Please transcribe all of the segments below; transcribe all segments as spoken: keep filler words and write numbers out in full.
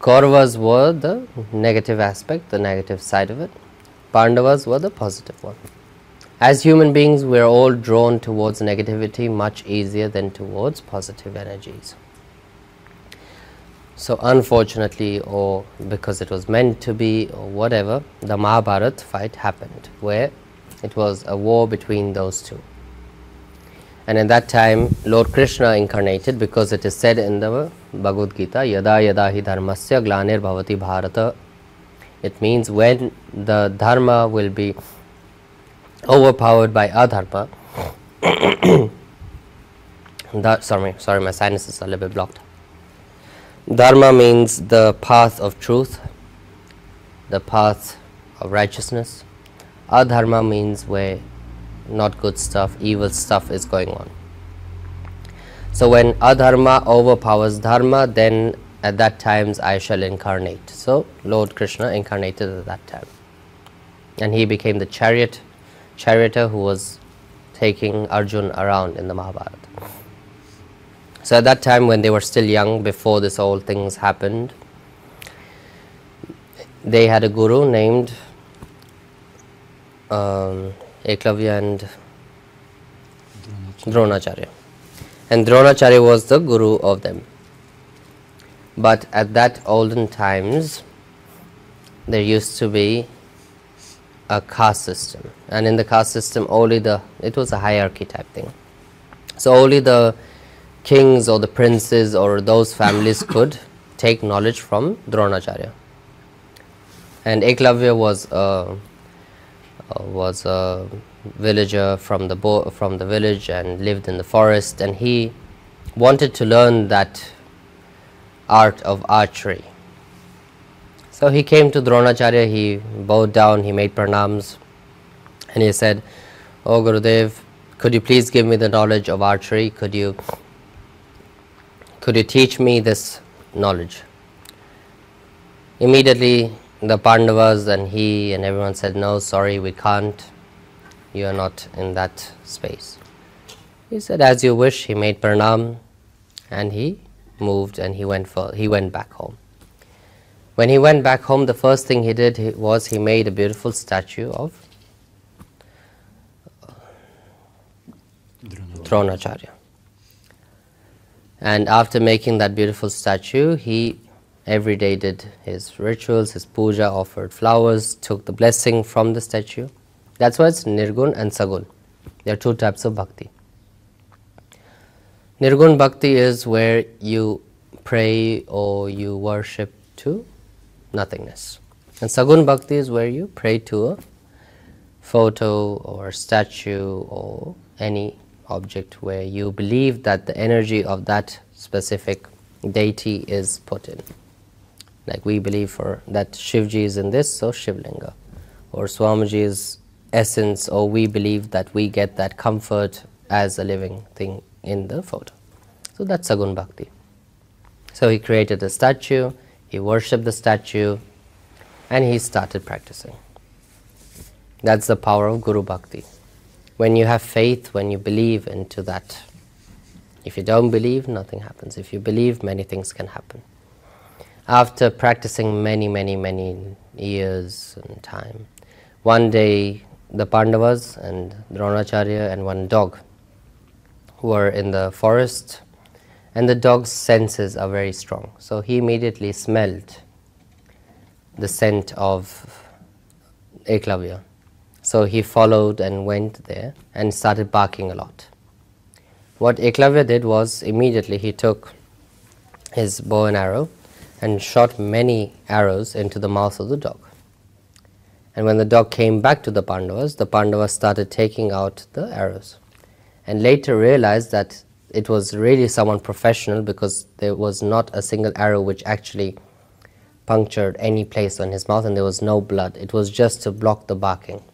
Kauravas were the negative aspect, the negative side of it. Pandavas were the positive one. As human beings, we are all drawn towards negativity much easier than towards positive energies. So unfortunately, or because it was meant to be, or whatever, the Mahabharata fight happened, where it was a war between those two. And in that time, Lord Krishna incarnated, because it is said in the Bhagavad Gita, Yada yada hi dharmasya glanir bhavati bharata. It means when the dharma will be overpowered by adharma. that, sorry, sorry, my sinuses are a little bit blocked. Dharma means the path of truth, the path of righteousness. Adharma means where not good stuff, evil stuff is going on. So when adharma overpowers dharma, then at that times I shall incarnate. So Lord Krishna incarnated at that time. And he became the chariot, charioteer who was taking Arjun around in the Mahabharata. So at that time, when they were still young, before this whole things happened, they had a guru named um, Eklavya and Dronacharya. And Dronacharya was the guru of them. But at that olden times, there used to be a caste system. And in the caste system, only the, it was a hierarchy type thing. So only the kings or the princes or those families could take knowledge from Dronacharya. And Eklavya was a, uh, was a villager from the bo from the village and lived in the forest, and he wanted to learn that art of archery. So he came to Dronacharya, he bowed down, he made pranams, and he said, "Oh Gurudev, could you please give me the knowledge of archery? Could you Could you teach me this knowledge?" Immediately the Pandavas and he and everyone said, "No, sorry, we can't. You are not in that space." He said, "As you wish." He made pranam and he moved and he went for he went back home. When he went back home, the first thing he did was he made a beautiful statue of Dronacharya. And after making that beautiful statue, he every day did his rituals, his puja, offered flowers, took the blessing from the statue. That's why it's Nirgun and Sagun. There are two types of bhakti. Nirgun bhakti is where you pray or you worship to nothingness. And Sagun bhakti is where you pray to a photo or a statue or any object where you believe that the energy of that specific deity is put in. Like we believe for that Shivji is in this, so Shivlinga. Or Swamiji's essence, or we believe that we get that comfort as a living thing in the photo. So that's Sagun Bhakti. So he created a statue, he worshipped the statue, and he started practicing. That's the power of Guru Bhakti. When you have faith, when you believe into that. If you don't believe, nothing happens. If you believe, many things can happen. After practicing many, many, many years and time, one day the Pandavas and Dronacharya and one dog were in the forest, and the dog's senses are very strong. So he immediately smelled the scent of Eklavya. So he followed and went there and started barking a lot. What Eklavya did was immediately he took his bow and arrow and shot many arrows into the mouth of the dog. And when the dog came back to the Pandavas, the Pandavas started taking out the arrows. And later realized that it was really someone professional, because there was not a single arrow which actually punctured any place on his mouth, and there was no blood. It was just to block the barking.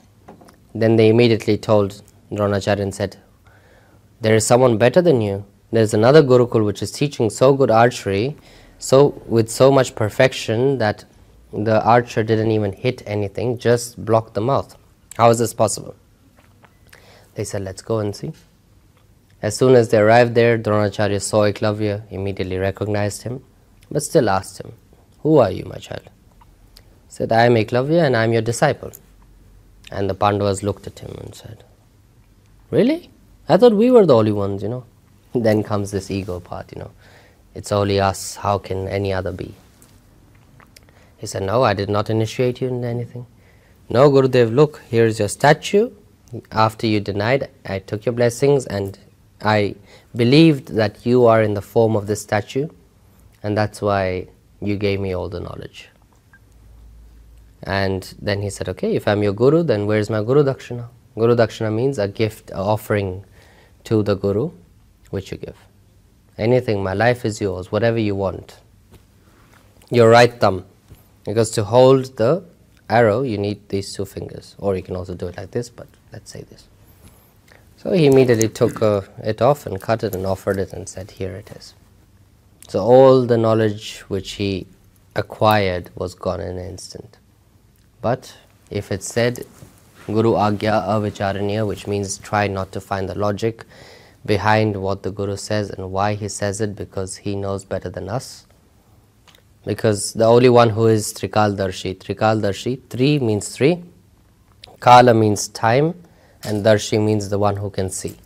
Then they immediately told Dronacharya and said, "There is someone better than you. There is another Gurukul which is teaching so good archery, so with so much perfection that the archer didn't even hit anything, just blocked the mouth. How is this possible?" They said, "Let's go and see." As soon as they arrived there, Dronacharya saw Eklavya, immediately recognized him, but still asked him, Who are you, my child? He said, I am Eklavya and I am your disciple. And the Pandavas looked at him and said, really? I thought we were the only ones, you know. Then comes this ego part, you know. It's only us, how can any other be? He said, no, I did not initiate you in anything. No, Gurudev, look, here is your statue. After you denied, I took your blessings and I believed that you are in the form of this statue, and that's why you gave me all the knowledge. And then he said, okay, if I'm your Guru, then where's my Guru Dakshina? Guru Dakshina means a gift, an offering to the Guru, which you give. Anything, my life is yours, whatever you want. Your right thumb, because to hold the arrow, you need these two fingers, or you can also do it like this, but let's say this. So he immediately took uh, it off and cut it and offered it and said, here it is. So all the knowledge which he acquired was gone in an instant. But if it said, Guru Agya Avicharaniya, which means try not to find the logic behind what the Guru says and why he says it, because he knows better than us. Because the only one who is Trikaldarshi, Trikaldarshi, Tri means three, Kala means time, and Darshi means the one who can see.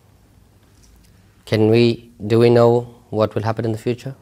Can we, do we know what will happen in the future?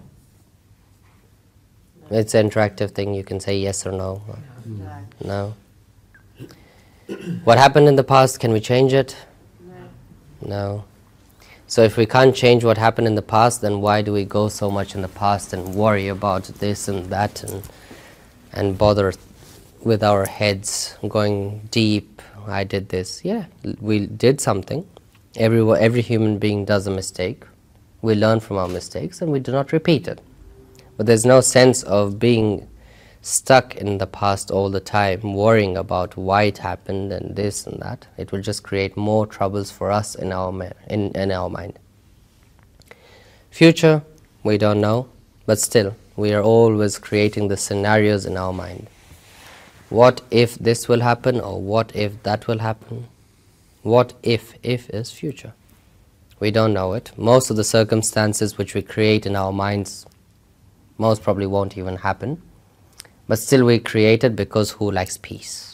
No. It's an interactive thing, you can say yes or no. No. No. What happened in the past, can we change it? No. No. So if we can't change what happened in the past, then why do we go so much in the past and worry about this and that and and bother with our heads going deep? I did this. Yeah, we did something. Every, every human being does a mistake. We learn from our mistakes and we do not repeat it. But there's no sense of being stuck in the past all the time, worrying about why it happened and this and that. It will just create more troubles for us in our, in, in our mind. Future, we don't know, but still, we are always creating the scenarios in our mind. What if this will happen, or what if that will happen? What if, if is future. We don't know it. Most of the circumstances which we create in our minds, most probably won't even happen. But still we create it because who likes peace?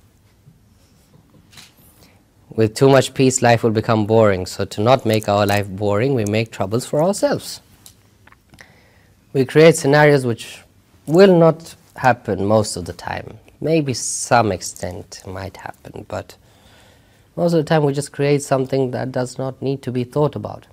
With too much peace, life will become boring. So to not make our life boring, we make troubles for ourselves. We create scenarios which will not happen most of the time. Maybe some extent might happen, but most of the time we just create something that does not need to be thought about.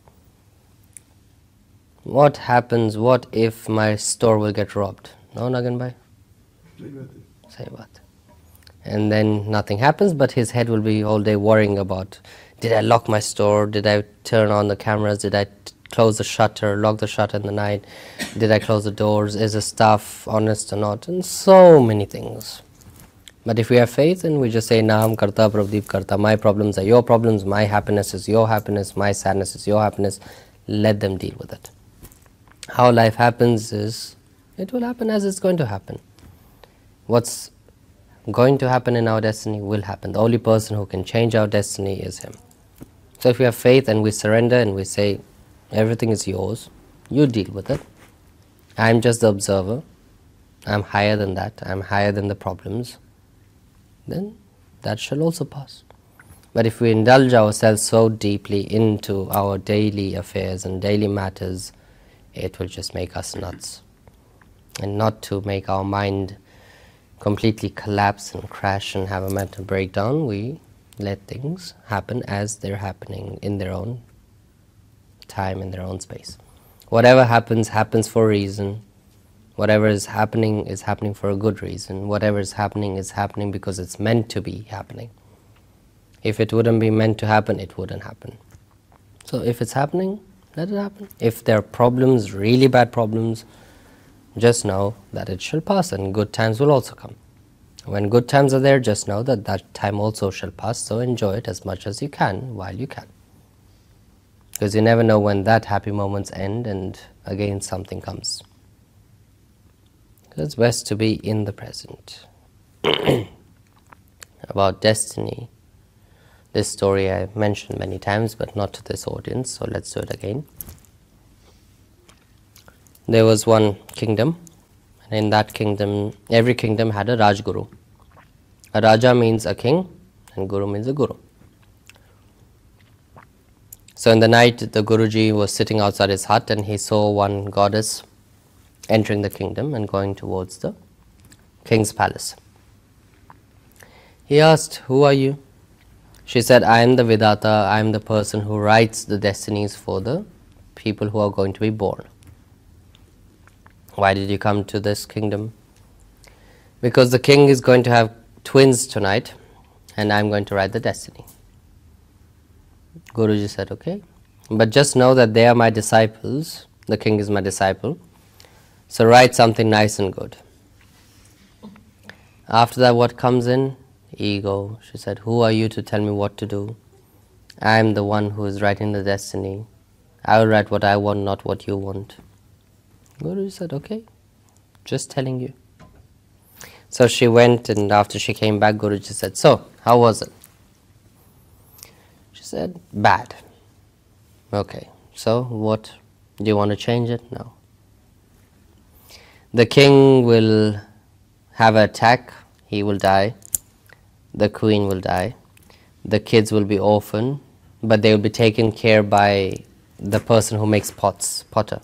What happens, what if my store will get robbed? No, Naganbhai? Say what? And then nothing happens, but his head will be all day worrying about, did I lock my store? Did I turn on the cameras? Did I t close the shutter, lock the shutter in the night? Did I close the doors? Is the staff honest or not? And so many things. But if we have faith and we just say, Naam Karta Prabdeep Karta, my problems are your problems, my happiness is your happiness, my sadness is your happiness, let them deal with it. How life happens is, it will happen as it's going to happen. What's going to happen in our destiny will happen. The only person who can change our destiny is Him. So if we have faith and we surrender and we say, everything is yours, you deal with it. I'm just the observer. I'm higher than that. I'm higher than the problems. Then that shall also pass. But if we indulge ourselves so deeply into our daily affairs and daily matters, it will just make us nuts. And not to make our mind completely collapse and crash and have a mental breakdown, we let things happen as they're happening in their own time, in their own space. Whatever happens, happens for a reason. Whatever is happening is happening for a good reason. Whatever is happening is happening because it's meant to be happening. If it wouldn't be meant to happen, it wouldn't happen. So if it's happening, let it happen. If there are problems, really bad problems, just know that it shall pass and good times will also come. When good times are there, just know that that time also shall pass, so enjoy it as much as you can while you can. Because you never know when that happy moments end and again something comes. It's best to be in the present. About destiny, this story I mentioned many times, but not to this audience, so let's do it again. There was one kingdom, In that kingdom, every kingdom had a Rajguru. A Raja means a king, and Guru means a guru. So in the night, the Guruji was sitting outside his hut, and he saw one goddess entering the kingdom and going towards the king's palace. He asked, "Who are you?" She said, "I am the Vidata, I am the person who writes the destinies for the people who are going to be born." "Why did you come to this kingdom?" "Because the king is going to have twins tonight, and I am going to write the destiny." Guruji said, "Okay, but just know that they are my disciples, the king is my disciple, so write something nice and good." After that, what comes in? Ego. She said, "Who are you to tell me what to do? I am the one who is writing the destiny. I will write what I want, not what you want." Guruji said, "Okay, just telling you." So she went, and after she came back, Guruji said, "So, how was it?" She said, "Bad." "Okay, so what? Do you want to change it?" "No." "The king will have an attack, he will die. The queen will die. The kids will be orphaned, but they will be taken care by the person who makes pots, potter.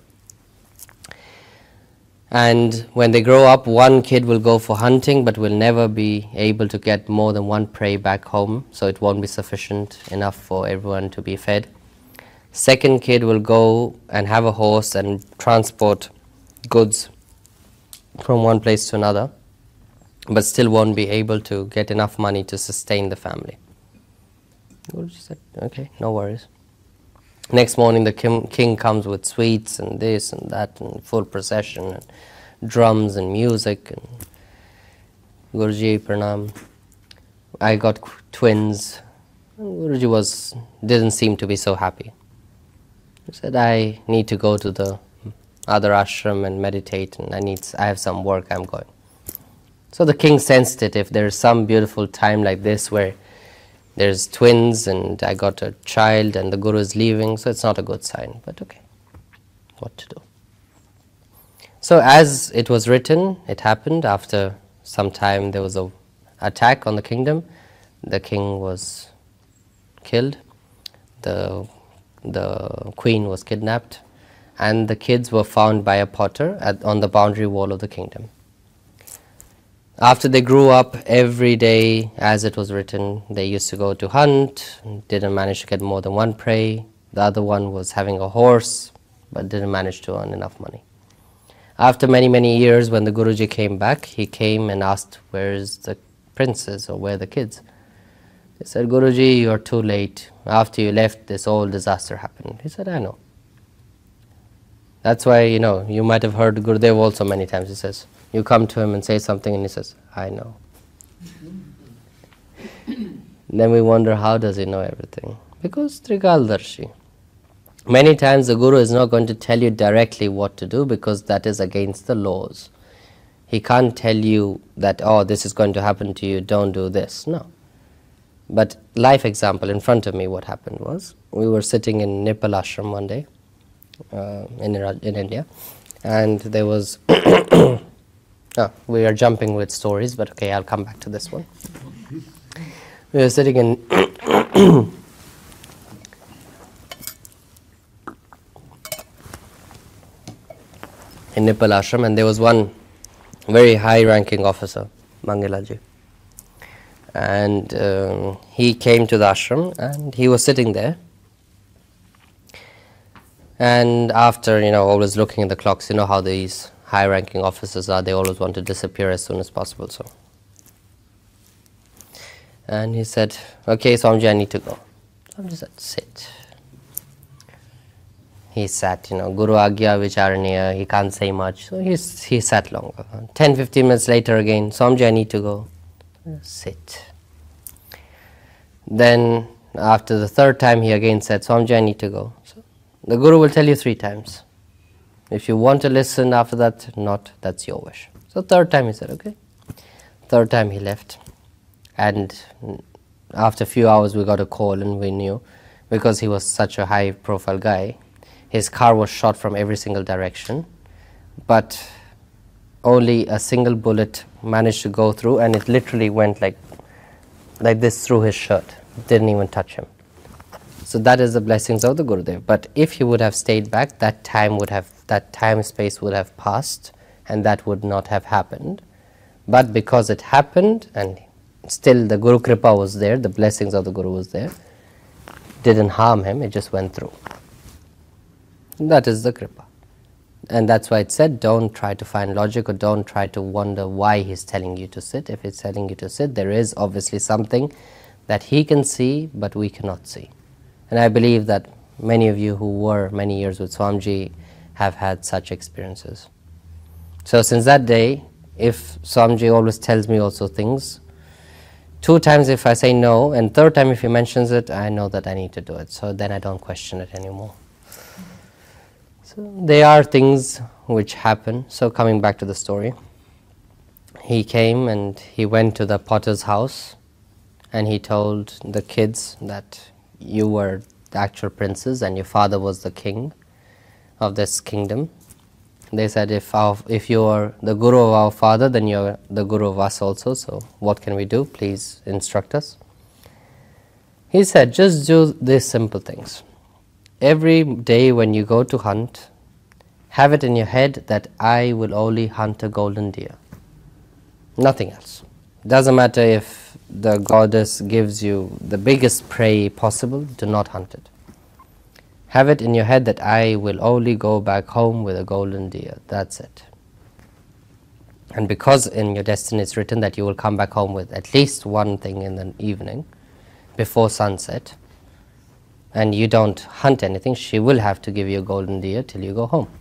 And when they grow up, one kid will go for hunting, but will never be able to get more than one prey back home, so it won't be sufficient enough for everyone to be fed. Second kid will go and have a horse and transport goods from one place to another, but still won't be able to get enough money to sustain the family." Guruji said, "Okay, no worries." Next morning, the king, king comes with sweets and this and that, and full procession, and drums and music. And Guruji, pranam. I got twins. And Guruji was didn't seem to be so happy. He said, "I need to go to the other ashram and meditate, and I need I have some work. I'm going." So the king sensed it. If there is some beautiful time like this where there's twins and I got a child and the guru is leaving, so it's not a good sign. But okay, what to do? So as it was written, it happened. After some time, there was a attack on the kingdom. The king was killed. The the queen was kidnapped, and the kids were found by a potter at, on the boundary wall of the kingdom. After they grew up, every day, as it was written, they used to go to hunt, didn't manage to get more than one prey. The other one was having a horse, but didn't manage to earn enough money. After many, many years, when the Guruji came back, he came and asked, "Where is the princess, or where are the kids?" They said, "Guruji, you are too late. After you left, this whole disaster happened." He said, "I know." That's why, you know, you might have heard Gurudev also many times. He says, you come to him and say something, and he says, "I know." Then we wonder, how does he know everything? Because Trikaldarshi. Many times the Guru is not going to tell you directly what to do, because that is against the laws. He can't tell you that, "Oh, this is going to happen to you, don't do this." No. But life example, in front of me, what happened was, we were sitting in Nipal ashram one day, uh, in, in India, and there was... Oh, we are jumping with stories, but okay, I'll come back to this one. We were sitting in in Nipal ashram, and there was one very high-ranking officer, Mangalaji. And um, he came to the ashram, and he was sitting there. And after, you know, always looking at the clocks, you know how these high-ranking officers are, they always want to disappear as soon as possible. So, and he said, "Okay, Swamiji, I need to go." Swamiji said, "Sit." He sat, you know, Guru Agya Vicharaniya, he can't say much, so he, he sat longer. ten, fifteen minutes later again, "Swamiji, I need to go." Sit. Then, after the third time, he again said, "Swamiji, I need to go." So, the Guru will tell you three times. If you want to listen after that, not, that's your wish. So third time he said, "Okay." Third time he left. And after a few hours we got a call, and we knew, because he was such a high profile guy, his car was shot from every single direction. But only a single bullet managed to go through, and it literally went like like this through his shirt, didn't even touch him. So that is the blessings of the Gurudev. But if he would have stayed back, that time would have, that time space would have passed, and that would not have happened. But because it happened, and still the Guru Kripa was there, the blessings of the Guru was there, didn't harm him, it just went through. That is the Kripa. And that's why it said, don't try to find logic, or don't try to wonder why he's telling you to sit. If he's telling you to sit, there is obviously something that he can see, but we cannot see. And I believe that many of you who were many years with Swamiji have had such experiences. So since that day, if Swamiji always tells me also things, two times if I say no, and third time if he mentions it, I know that I need to do it. So then I don't question it anymore. So there are things which happen. So coming back to the story, he came and he went to the potter's house, and he told the kids that you were the actual princes and your father was the king of this kingdom. They said, if our, if you are the guru of our father, then you are the guru of us also, so what can we do? Please instruct us. He said, just do these simple things. Every day when you go to hunt, have it in your head that I will only hunt a golden deer, nothing else. Doesn't matter if the goddess gives you the biggest prey possible, do not hunt it. Have it in your head that I will only go back home with a golden deer, that's it. And because in your destiny it's written that you will come back home with at least one thing in the evening before sunset, and you don't hunt anything, she will have to give you a golden deer till you go home.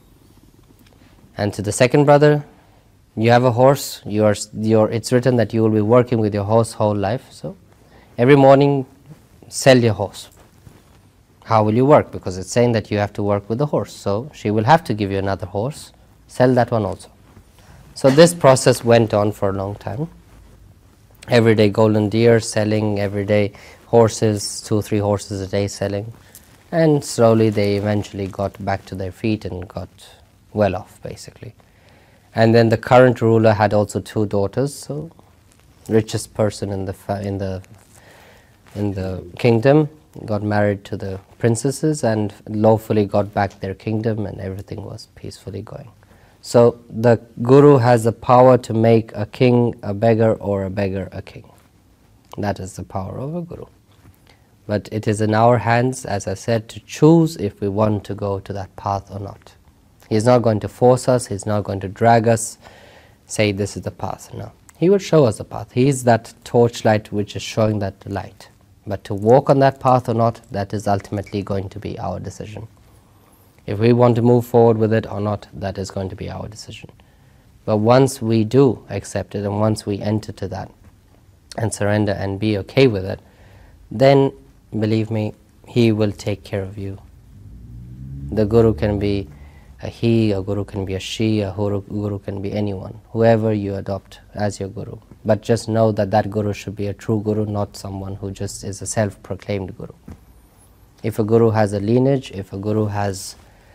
And to the second brother, you have a horse, you are, you are, it's written that you will be working with your horse whole life, so every morning sell your horse. How will you work? Because it's saying that you have to work with the horse, so she will have to give you another horse, sell that one also. So this process went on for a long time. Every day golden deer selling, every day horses, two or three horses a day selling, and slowly they eventually got back to their feet and got well off basically. And then the current ruler had also two daughters, so richest person in the fa in the in the kingdom got married to the princesses and lawfully got back their kingdom, and everything was peacefully going. So the Guru has the power to make a king a beggar or a beggar a king. That is the power of a Guru. But it is in our hands, as I said, to choose if we want to go to that path or not. He is not going to force us, he is not going to drag us, say this is the path. No. He will show us the path. He is that torchlight which is showing that light. But to walk on that path or not, that is ultimately going to be our decision. If we want to move forward with it or not, that is going to be our decision. But once we do accept it, and once we enter to that and surrender and be okay with it, then believe me, he will take care of you. The Guru can be a he, a Guru can be a she, a Guru can be anyone, whoever you adopt as your Guru. But just know that that Guru should be a true Guru, not someone who just is a self-proclaimed Guru. If a Guru has a lineage, if a Guru has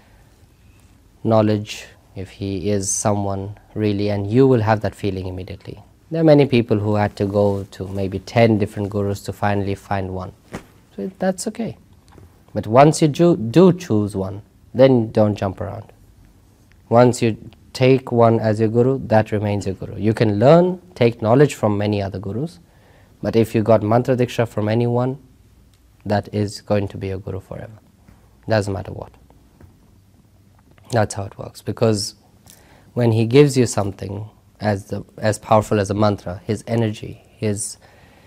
knowledge, if he is someone really, and you will have that feeling immediately. There are many people who had to go to maybe ten different Gurus to finally find one. So that's okay. But once you do, do choose one, then don't jump around. Once you take one as your Guru, that remains your Guru. You can learn, take knowledge from many other Gurus, but if you got mantra diksha from anyone, that is going to be your Guru forever. Doesn't matter what. That's how it works. Because when he gives you something as the as powerful as a mantra, his energy, his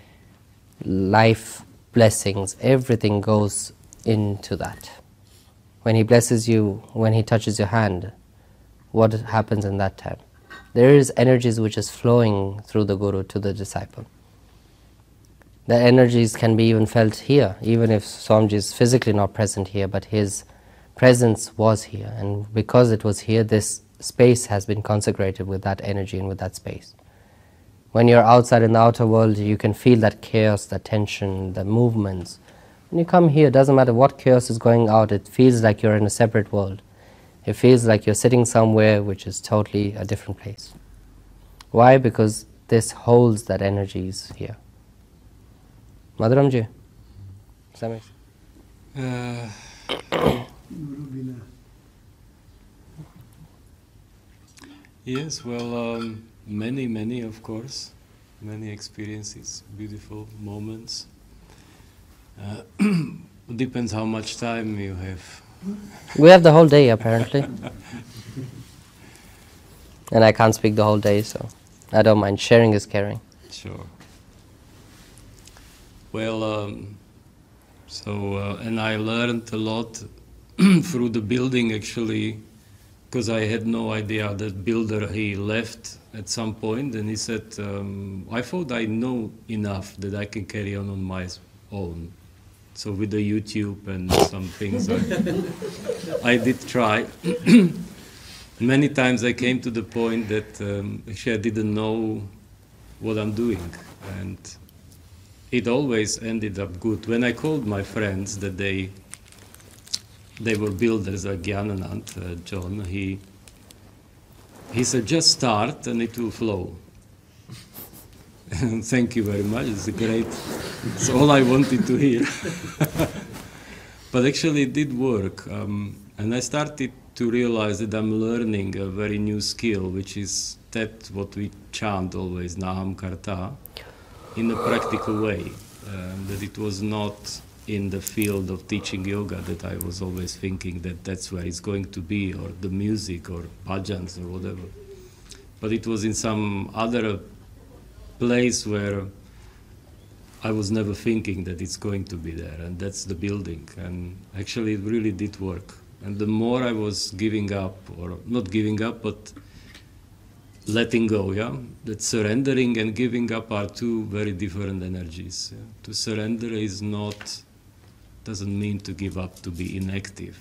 life blessings, everything goes into that. When he blesses you, when he touches your hand, what happens in that time? There is energies which is flowing through the Guru to the disciple. The energies can be even felt here, even if Swamiji is physically not present here, but his presence was here, and because it was here, this space has been consecrated with that energy and with that space. When you're outside in the outer world, you can feel that chaos, that tension, the movements. When you come here, it doesn't matter what chaos is going out, it feels like you're in a separate world. It feels like you're sitting somewhere which is totally a different place. Why? Because this holds that energies here. Madhuramji? Does that make sense? Uh, yes, well, um, many, many, of course. Many experiences, beautiful moments. Uh, depends how much time you have. We have the whole day, apparently. And I can't speak the whole day, so I don't mind. Sharing is caring. Sure. Well, um, so, uh, and I learned a lot through the building, actually, because I had no idea that builder, he left at some point, and he said, um, I thought I know enough that I can carry on on my own. So with the YouTube and some things, I, I did try. Many times I came to the point that um, actually I didn't know what I'm doing, and it always ended up good. When I called my friends that they they were builders, like Gyananand, uh, John, he he said, just start and it will flow. Thank you very much, it's a great, it's all I wanted to hear. But actually it did work, um, and I started to realize that I'm learning a very new skill, which is that what we chant always, Naham Karta, in a practical way, um, that it was not in the field of teaching yoga that I was always thinking that that's where it's going to be, or the music, or bhajans, or whatever. But it was in some other place where I was never thinking that it's going to be there, and that's the building. And actually it really did work. And the more I was giving up, or not giving up, but letting go, yeah? That surrendering and giving up are two very different energies. Yeah? To surrender is not, doesn't mean to give up, to be inactive.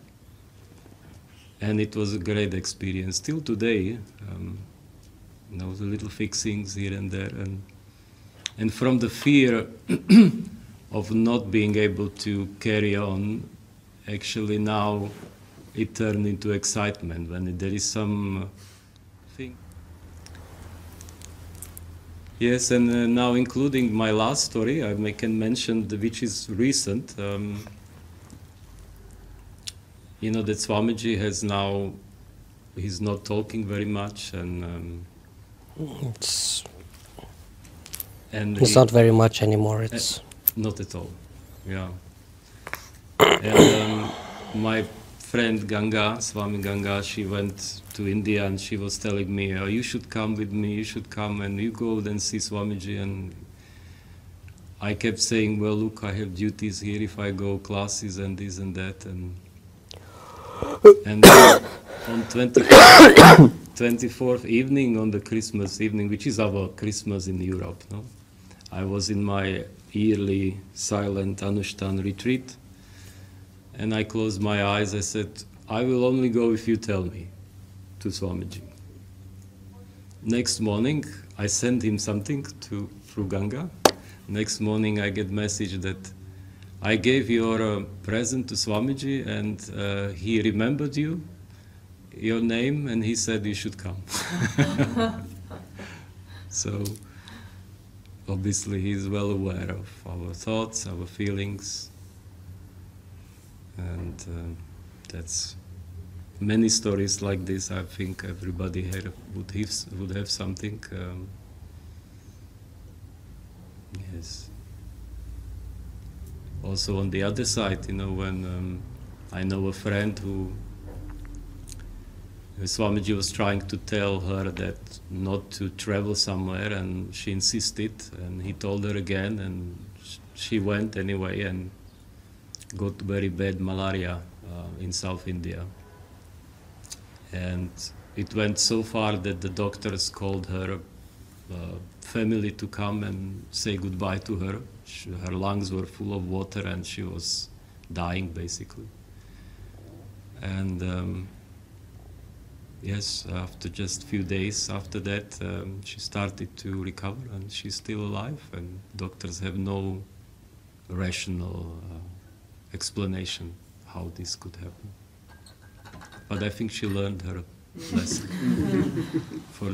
And it was a great experience. Still today, um, you know, the little fixings here and there. And, and from the fear of not being able to carry on, actually now it turned into excitement when there is some thing. Yes, and uh, now including my last story, I may, can mention the, which is recent. Um, you know that Swamiji has now, he's not talking very much, and um, It's, and it's he, not very much anymore. It's uh, not at all. Yeah. And um, my friend Ganga, Swami Ganga, she went to India and she was telling me, oh, you should come with me, you should come and you go and see Swamiji. And I kept saying, well, look, I have duties here if I go, classes and this and that. And, and on twenty-fourth evening, on the Christmas evening, which is our Christmas in Europe, no? I was in my yearly silent Anushtan retreat. And I closed my eyes, I said, I will only go if you tell me, to Swamiji. Next morning, I sent him something to, through Ganga. Next morning, I get message that I gave your uh, present to Swamiji and uh, he remembered you, your name, and he said you should come. So, obviously, he's well aware of our thoughts, our feelings. And uh, that's many stories like this. I think everybody here would have, would have something. Um, yes. Also on the other side, you know, when um, I know a friend who Swamiji was trying to tell her that not to travel somewhere, and she insisted, and he told her again, and sh she went anyway, and got very bad malaria uh, in South India. And it went so far that the doctors called her uh, family to come and say goodbye to her. She, her lungs were full of water and she was dying basically. And um, yes, after just a few days after that, um, she started to recover and she's still alive, and doctors have no rational uh, explanation how this could happen. but I think she learned her lesson. For